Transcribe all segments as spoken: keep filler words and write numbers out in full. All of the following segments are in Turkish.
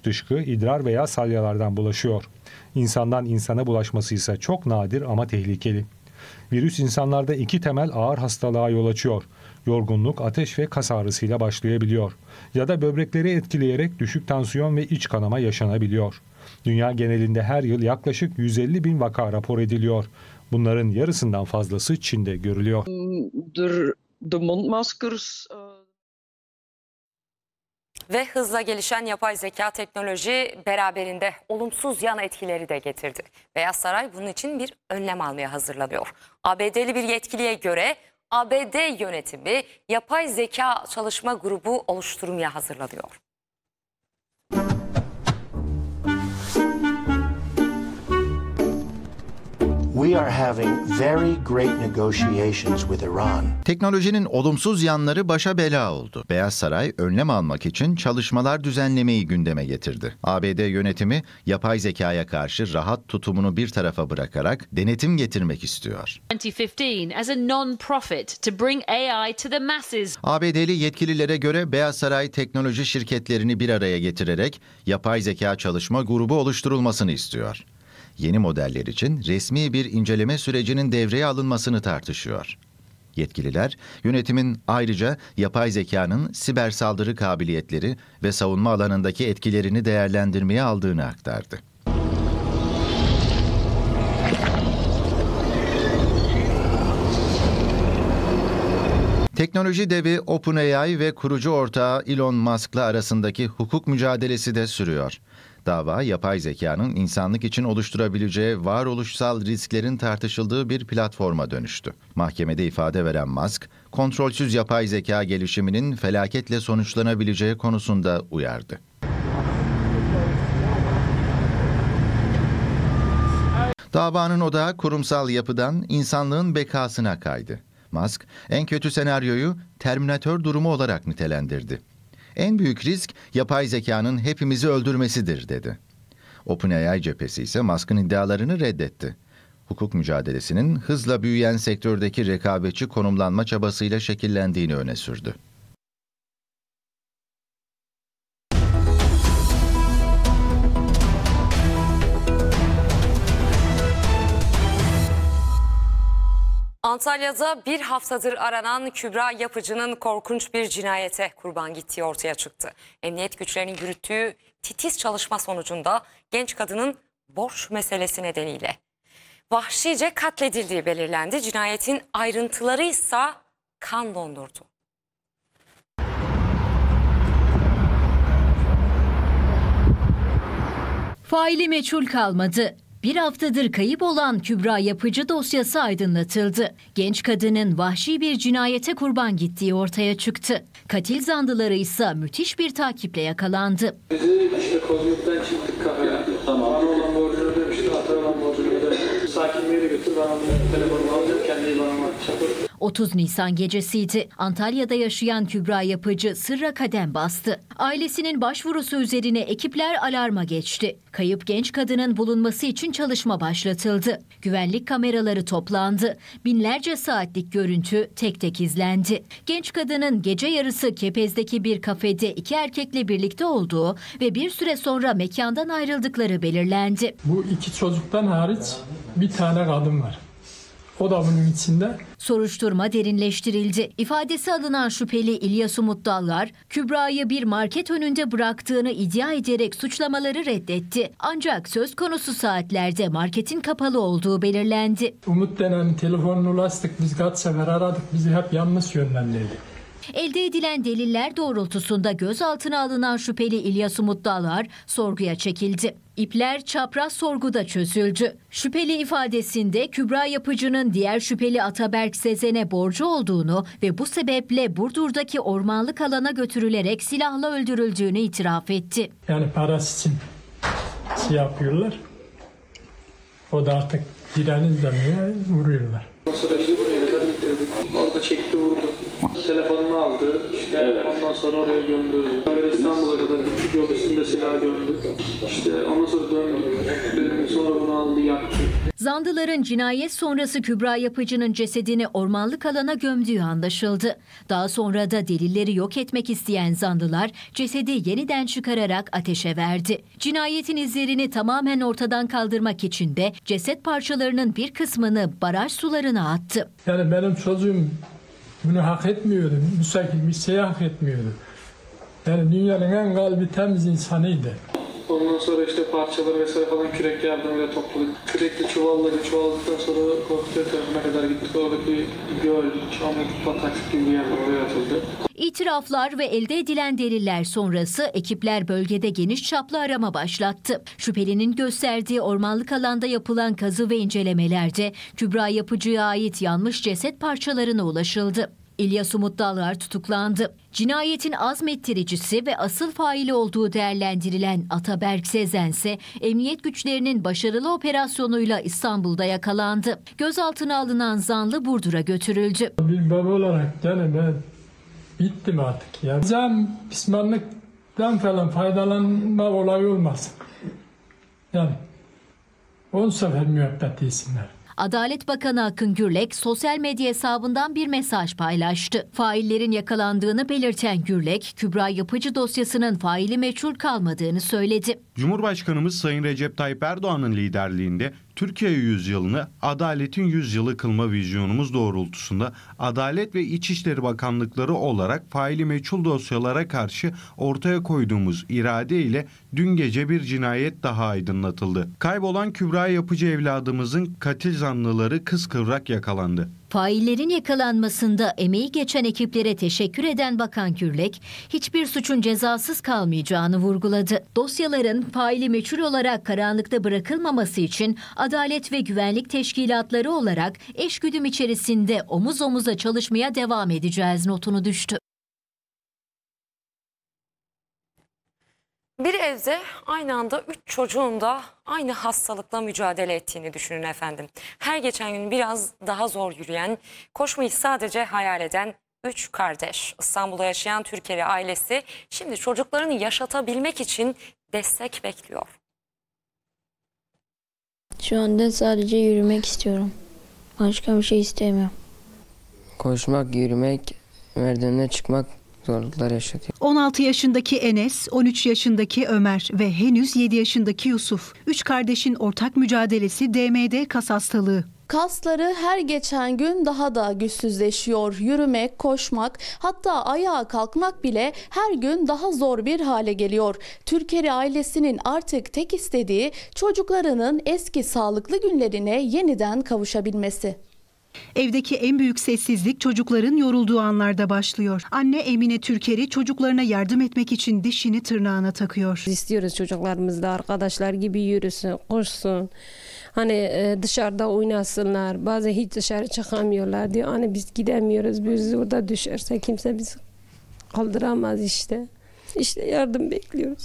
dışkı, idrar veya salyalardan bulaşıyor. İnsandan insana bulaşması ise çok nadir ama tehlikeli. Virüs insanlarda iki temel ağır hastalığa yol açıyor. Yorgunluk, ateş ve kas ağrısıyla başlayabiliyor. Ya da böbrekleri etkileyerek düşük tansiyon ve iç kanama yaşanabiliyor. Dünya genelinde her yıl yaklaşık yüz elli bin vaka rapor ediliyor. Bunların yarısından fazlası Çin'de görülüyor. Ve hızla gelişen yapay zeka teknoloji beraberinde olumsuz yan etkileri de getirdi. Beyaz Saray bunun için bir önlem almaya hazırlanıyor. A B D'li bir yetkiliye göre A B D yönetimi yapay zeka çalışma grubu oluşturmaya hazırlanıyor. We are having very great negotiations with Iran. Teknolojinin olumsuz yanları başa bela oldu. Beyaz Saray önlem almak için çalışmalar düzenlemeyi gündeme getirdi. A B D yönetimi yapay zekaya karşı rahat tutumunu bir tarafa bırakarak denetim getirmek istiyor. twenty fifteen as a non-profit to bring A I to the masses. A B D'li yetkililere göre Beyaz Saray teknoloji şirketlerini bir araya getirerek yapay zeka çalışma grubu oluşturulmasını istiyor. Yeni modeller için resmi bir inceleme sürecinin devreye alınmasını tartışıyor. Yetkililer, yönetimin ayrıca yapay zekanın siber saldırı kabiliyetleri ve savunma alanındaki etkilerini değerlendirmeye aldığını aktardı. Teknoloji devi OpenAI ve kurucu ortağı Elon Musk'la arasındaki hukuk mücadelesi de sürüyor. Dava, yapay zekanın insanlık için oluşturabileceği varoluşsal risklerin tartışıldığı bir platforma dönüştü. Mahkemede ifade veren Musk, kontrolsüz yapay zeka gelişiminin felaketle sonuçlanabileceği konusunda uyardı. Davanın odağı kurumsal yapıdan insanlığın bekasına kaydı. Musk, en kötü senaryoyu Terminator durumu olarak nitelendirdi. En büyük risk yapay zekanın hepimizi öldürmesidir dedi. OpenAI cephesi ise Musk'ın iddialarını reddetti. Hukuk mücadelesinin hızla büyüyen sektördeki rekabetçi konumlanma çabasıyla şekillendiğini öne sürdü. Antalya'da bir haftadır aranan Kübra Yapıcı'nın korkunç bir cinayete kurban gittiği ortaya çıktı. Emniyet güçlerinin yürüttüğü titiz çalışma sonucunda genç kadının borç meselesi nedeniyle vahşice katledildiği belirlendi. Cinayetin ayrıntıları ise kan dondurdu. Faili meçhul kalmadı. Bir haftadır kayıp olan Kübra Yapıcı dosyası aydınlatıldı. Genç kadının vahşi bir cinayete kurban gittiği ortaya çıktı. Katil zanlıları ise müthiş bir takiple yakalandı. Bizi işte kozluktan çıktık kafeye. Tamam. Bana olan borcunu ödemişti, hata olan borcunu ödemişti. Sakinliğe götür, bana telefonumu alacağım, kendi bana atacağım. otuz Nisan gecesiydi. Antalya'da yaşayan Kübra Yapıcı sırra kadem bastı. Ailesinin başvurusu üzerine ekipler alarma geçti. Kayıp genç kadının bulunması için çalışma başlatıldı. Güvenlik kameraları toplandı. Binlerce saatlik görüntü tek tek izlendi. Genç kadının gece yarısı Kepez'deki bir kafede iki erkekle birlikte olduğu ve bir süre sonra mekandan ayrıldıkları belirlendi. Bu iki çocuktan hariç bir tane kadın var. O da bunun içinde. Soruşturma derinleştirildi. İfadesi alınan şüpheli İlyas Umut Dallar, Kübra'yı bir market önünde bıraktığını iddia ederek suçlamaları reddetti. Ancak söz konusu saatlerde marketin kapalı olduğu belirlendi. Umut denen telefonunu ulaştık, biz kaç sefer aradık, bizi hep yanlış yönlendirdi. Elde edilen deliller doğrultusunda gözaltına alınan şüpheli İlyas Umut Dallar sorguya çekildi. İpler çapraz sorguda çözüldü. Şüpheli ifadesinde Kübra Yapıcı'nın diğer şüpheli Ataberk Sezen'e borcu olduğunu ve bu sebeple Burdur'daki ormanlık alana götürülerek silahla öldürüldüğünü itiraf etti. Yani parası için şey yapıyorlar. O da artık direniz demiyor, vuruyorlar. Orada çekti vurdu. telefonumu aldı. İşte evet. Ondan sonra oraya gömdürdü. Böyle İstanbul'a kadar gittik, yol üstünde silah gömdük. İşte ondan sonra döndük. Sonra bunu aldı, yaktı. Zanlıların cinayet sonrası Kübra Yapıcı'nın cesedini ormanlık alana gömdüğü anlaşıldı. Daha sonra da delilleri yok etmek isteyen zanlılar cesedi yeniden çıkararak ateşe verdi. Cinayetin izlerini tamamen ortadan kaldırmak için de ceset parçalarının bir kısmını baraj sularına attı. Yani benim çocuğum bunu hak etmiyordu. Müstakil bir şey hak etmiyordu. Yani dünyanın en kalbi temiz insanıydı. Ondan sonra işte parçaları vesaire falan kürek yardımıyla topladık. Kürekli çuvalladı. Çuvalladıktan sonra korkutuyor tarafına kadar gittik. Oradaki göl, çamlık, bataklık gibi bir yer oraya atıldı. İtiraflar ve elde edilen deliller sonrası ekipler bölgede geniş çaplı arama başlattı. Şüphelinin gösterdiği ormanlık alanda yapılan kazı ve incelemelerde Kübra Yapıcı'ya ait yanmış ceset parçalarına ulaşıldı. İlyas Umut Dalgar tutuklandı. Cinayetin azmettiricisi ve asıl faili olduğu değerlendirilen Ataberk Sezen ise emniyet güçlerinin başarılı operasyonuyla İstanbul'da yakalandı. Gözaltına alınan zanlı Burdur'a götürüldü. Bir baba olarak yani ben bittim artık ya. Can pişmanlıktan falan faydalanma olayı olmasın. Yani on sefer müebbet yesinler. Adalet Bakanı Akın Gürlek sosyal medya hesabından bir mesaj paylaştı. Faillerin yakalandığını belirten Gürlek, Kübra Yapıcı dosyasının faili meçhul kalmadığını söyledi. Cumhurbaşkanımız Sayın Recep Tayyip Erdoğan'ın liderliğinde Türkiye yüzyılını adaletin yüzyılı kılma vizyonumuz doğrultusunda Adalet ve İçişleri Bakanlıkları olarak faili meçhul dosyalara karşı ortaya koyduğumuz irade ile dün gece bir cinayet daha aydınlatıldı. Kaybolan Kübra Yapıcı evladımızın katil zanlıları kıskıvrak yakalandı. Faillerin yakalanmasında emeği geçen ekiplere teşekkür eden Bakan Gürlek, hiçbir suçun cezasız kalmayacağını vurguladı. Dosyaların faili meçhul olarak karanlıkta bırakılmaması için Adalet ve Güvenlik Teşkilatları olarak eşgüdüm içerisinde omuz omuza çalışmaya devam edeceğiz notunu düştü. Bir evde aynı anda üç çocuğun da aynı hastalıkla mücadele ettiğini düşünün efendim. Her geçen gün biraz daha zor yürüyen, koşmayı sadece hayal eden üç kardeş. İstanbul'da yaşayan Türkiye'li ailesi şimdi çocuklarını yaşatabilmek için destek bekliyor. Şu anda sadece yürümek istiyorum. Başka bir şey istemiyorum. Koşmak, yürümek, merdivenine çıkmak zorluklar yaşatıyor. on altı yaşındaki Enes, on üç yaşındaki Ömer ve henüz yedi yaşındaki Yusuf. Üç kardeşin ortak mücadelesi D M D kas hastalığı. Kasları her geçen gün daha da güçsüzleşiyor. Yürümek, koşmak, hatta ayağa kalkmak bile her gün daha zor bir hale geliyor. Türkiye ailesinin artık tek istediği çocuklarının eski sağlıklı günlerine yeniden kavuşabilmesi. Evdeki en büyük sessizlik çocukların yorulduğu anlarda başlıyor. Anne Emine Türkeri çocuklarına yardım etmek için dişini tırnağına takıyor. İstiyoruz çocuklarımız da arkadaşlar gibi yürüsün, koşsun. Hani dışarıda oynasınlar. Bazen hiç dışarı çıkamıyorlar diyor. Hani biz gidemiyoruz. Biz orada düşerse kimse bizi kaldıramaz işte. İşte yardım bekliyoruz.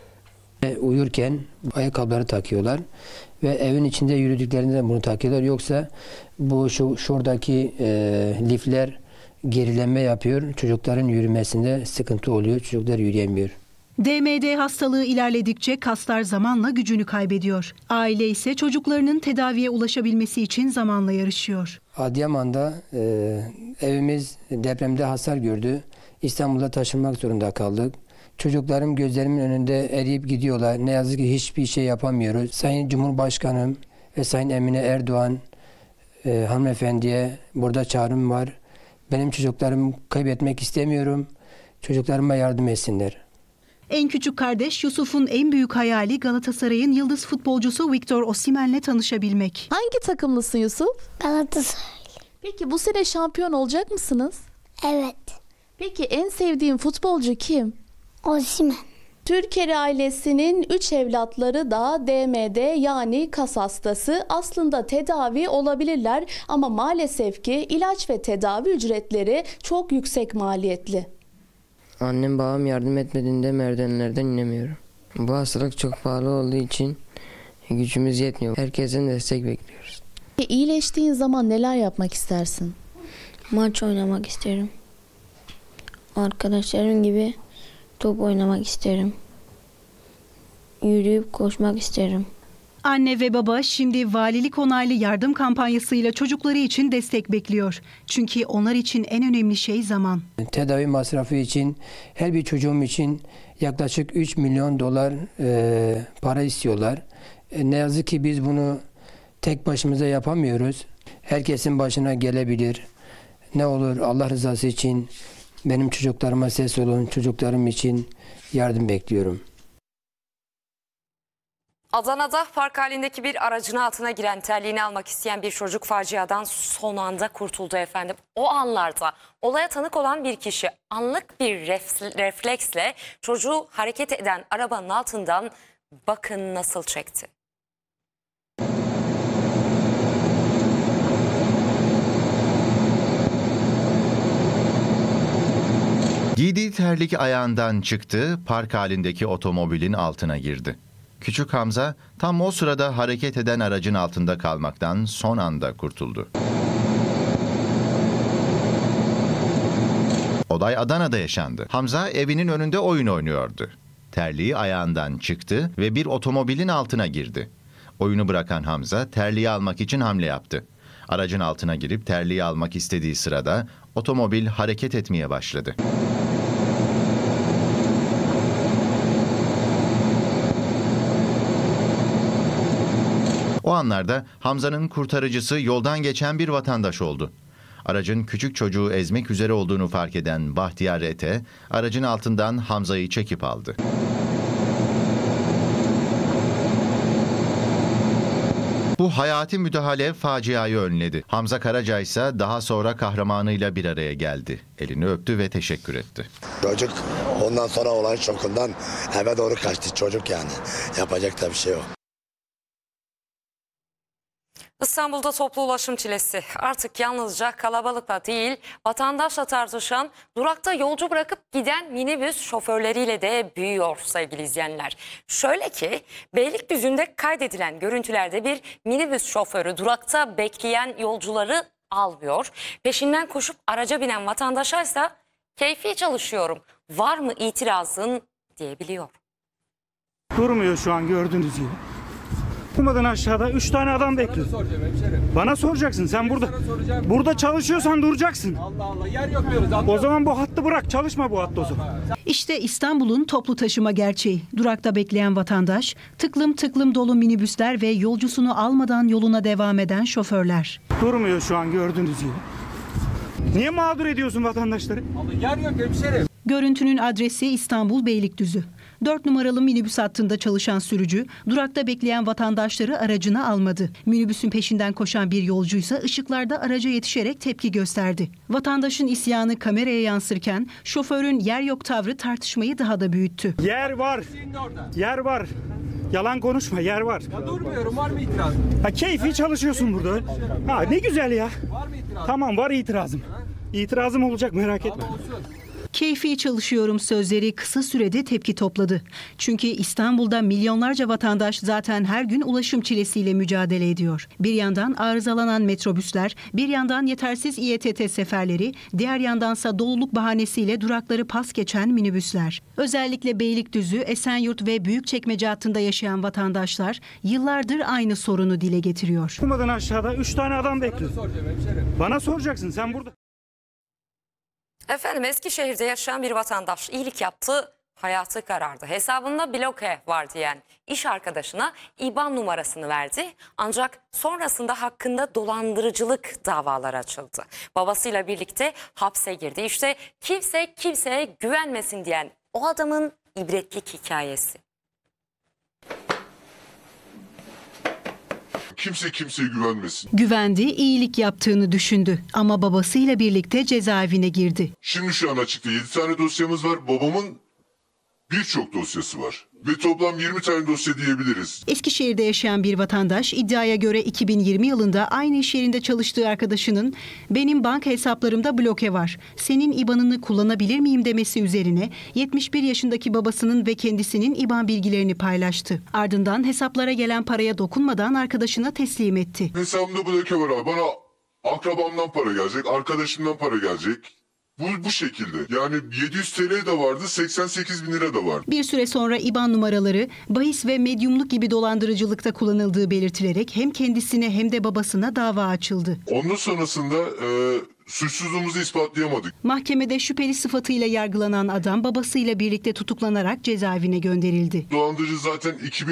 Uyurken ayakkabıları takıyorlar ve evin içinde yürüdüklerinde bunu takıyorlar. Yoksa bu şu şuradaki e, lifler gerilenme yapıyor. Çocukların yürümesinde sıkıntı oluyor. Çocuklar yürüyemiyor. D M D hastalığı ilerledikçe kaslar zamanla gücünü kaybediyor. Aile ise çocuklarının tedaviye ulaşabilmesi için zamanla yarışıyor. Adıyaman'da e, evimiz depremde hasar gördü. İstanbul'a taşınmak zorunda kaldık. Çocuklarım gözlerimin önünde eriyip gidiyorlar. Ne yazık ki hiçbir şey yapamıyoruz. Sayın Cumhurbaşkanım ve Sayın Emine Erdoğan e, hanımefendiye burada çağrım var. Benim çocuklarımı kaybetmek istemiyorum. Çocuklarıma yardım etsinler. En küçük kardeş Yusuf'un en büyük hayali Galatasaray'ın yıldız futbolcusu Victor Osimhen'le tanışabilmek. Hangi takımlısın Yusuf? Galatasaray. Peki bu sene şampiyon olacak mısınız? Evet. Peki en sevdiğin futbolcu kim? Osimhen. Türkiye ailesinin üç evlatları da D M D yani kas hastası. Aslında tedavi olabilirler ama maalesef ki ilaç ve tedavi ücretleri çok yüksek maliyetli. Annem babam yardım etmediğinde merdivenlerden inemiyorum. Bu hastalık çok pahalı olduğu için gücümüz yetmiyor. Herkesten destek bekliyoruz. İyileştiğin zaman neler yapmak istersin? Maç oynamak istiyorum. Arkadaşlarım gibi top oynamak isterim. Yürüyüp koşmak isterim. Anne ve baba şimdi valilik onaylı yardım kampanyasıyla çocukları için destek bekliyor. Çünkü onlar için en önemli şey zaman. Tedavi masrafı için her bir çocuğum için yaklaşık üç milyon dolar e, para istiyorlar. E, ne yazık ki biz bunu tek başımıza yapamıyoruz. Herkesin başına gelebilir. Ne olur Allah rızası için benim çocuklarıma ses olun, çocuklarım için yardım bekliyorum. Adana'da park halindeki bir aracın altına giren terliğini almak isteyen bir çocuk faciadan son anda kurtuldu efendim. O anlarda olaya tanık olan bir kişi anlık bir ref- refleksle çocuğu hareket eden arabanın altından bakın nasıl çekti. Giydiği terlik ayağından çıktı, park halindeki otomobilin altına girdi. Küçük Hamza tam o sırada hareket eden aracın altında kalmaktan son anda kurtuldu. Olay Adana'da yaşandı. Hamza evinin önünde oyun oynuyordu. Terliği ayağından çıktı ve bir otomobilin altına girdi. Oyunu bırakan Hamza terliği almak için hamle yaptı. Aracın altına girip terliği almak istediği sırada otomobil hareket etmeye başladı. O anlarda Hamza'nın kurtarıcısı yoldan geçen bir vatandaş oldu. Aracın küçük çocuğu ezmek üzere olduğunu fark eden Bahtiyar Ete, aracın altından Hamza'yı çekip aldı. Bu hayati müdahale faciayı önledi. Hamza Karaca ise daha sonra kahramanıyla bir araya geldi. Elini öptü ve teşekkür etti. Çocuk ondan sonra olan şokundan eve doğru kaçtı çocuk yani. Yapacak da bir şey yok. İstanbul'da toplu ulaşım çilesi artık yalnızca kalabalıkla değil, vatandaşla tartışan, durakta yolcu bırakıp giden minibüs şoförleriyle de büyüyor sevgili izleyenler. Şöyle ki Beylikdüzü'nde kaydedilen görüntülerde bir minibüs şoförü durakta bekleyen yolcuları almıyor. Peşinden koşup araca binen vatandaşa ise keyfi çalışıyorum, var mı itirazın diyebiliyor. Durmuyor şu an gördüğünüz gibi. Kumadan aşağıda üç tane adam bekliyor. Bana soracaksın sen burada. Burada çalışıyorsan duracaksın. Allah Allah yer yapıyoruz. O zaman bu hattı bırak, çalışma bu hattı o zaman. İşte İstanbul'un toplu taşıma gerçeği. Durakta bekleyen vatandaş, tıklım tıklım dolu minibüsler ve yolcusunu almadan yoluna devam eden şoförler. Durmuyor şu an gördüğünüz gibi. Niye mağdur ediyorsun vatandaşları? Allah yer yok hemşerim. Görüntünün adresi İstanbul Beylikdüzü. dört numaralı minibüs hattında çalışan sürücü durakta bekleyen vatandaşları aracına almadı. Minibüsün peşinden koşan bir yolcuysa ışıklarda araca yetişerek tepki gösterdi. Vatandaşın isyanı kameraya yansırken şoförün yer yok tavrı tartışmayı daha da büyüttü. Yer var. Yer var. Yalan konuşma, yer var. Ya durmuyorum, var mı itiraz? Ha, keyfi çalışıyorsun burada. Ha, ne güzel ya. Var mı itiraz? Tamam, var itirazım. İtirazım olacak, merak etme. Keyfi çalışıyorum sözleri kısa sürede tepki topladı. Çünkü İstanbul'da milyonlarca vatandaş zaten her gün ulaşım çilesiyle mücadele ediyor. Bir yandan arızalanan metrobüsler, bir yandan yetersiz İ E T T seferleri, diğer yandansa doluluk bahanesiyle durakları pas geçen minibüsler. Özellikle Beylikdüzü, Esenyurt ve Büyükçekmece hattında yaşayan vatandaşlar yıllardır aynı sorunu dile getiriyor. Kumadan aşağıda üç tane adam bekliyor. Bana soracaksın sen burada. Efendim Eskişehir'de yaşayan bir vatandaş iyilik yaptı, hayatı karardı. Hesabında bloke var diyen iş arkadaşına İ B A N numarasını verdi. Ancak sonrasında hakkında dolandırıcılık davaları açıldı. Babasıyla birlikte hapse girdi. İşte kimse kimseye güvenmesin diyen o adamın ibretlik hikayesi. Kimse kimseye güvenmesin. Güvendi, iyilik yaptığını düşündü ama babasıyla birlikte cezaevine girdi. Şimdi şu an açıkta yedi tane dosyamız var. Babamın birçok dosyası var. Ve toplam yirmi tane dosya diyebiliriz. Eskişehir'de yaşayan bir vatandaş iddiaya göre iki bin yirmi yılında aynı iş yerinde çalıştığı arkadaşının "Benim banka hesaplarımda bloke var. Senin İ B A N'ını kullanabilir miyim?" demesi üzerine yetmiş bir yaşındaki babasının ve kendisinin İ B A N bilgilerini paylaştı. Ardından hesaplara gelen paraya dokunmadan arkadaşına teslim etti. Hesabımda bloke var abi. Bana akrabamdan para gelecek, arkadaşımdan para gelecek. Bu, bu şekilde. Yani yedi yüz T L de vardı, seksen sekiz bin lira da vardı. Bir süre sonra İ B A N numaraları bahis ve medyumluk gibi dolandırıcılıkta kullanıldığı belirtilerek hem kendisine hem de babasına dava açıldı. Onun sonrasında e, suçsuzluğumuzu ispatlayamadık. Mahkemede şüpheli sıfatıyla yargılanan adam babasıyla birlikte tutuklanarak cezaevine gönderildi. Dolandırıcı zaten iki bin